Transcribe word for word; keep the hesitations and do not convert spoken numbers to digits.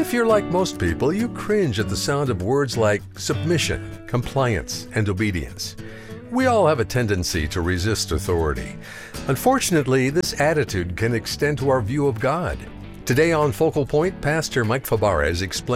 If you're like most people, you cringe at the sound of words like submission, compliance, and obedience. We all have a tendency to resist authority. Unfortunately, this attitude can extend to our view of God. Today on Focal Point, Pastor Mike Fabarez explains